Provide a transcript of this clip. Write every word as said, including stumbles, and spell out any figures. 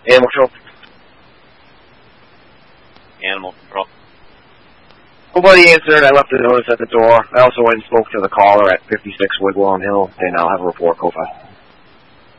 Animal control. Animal control. Nobody answered. I left a notice at the door. I also went and spoke to the caller at fifty-six Wigwam Hill. They now have a report, Kofa.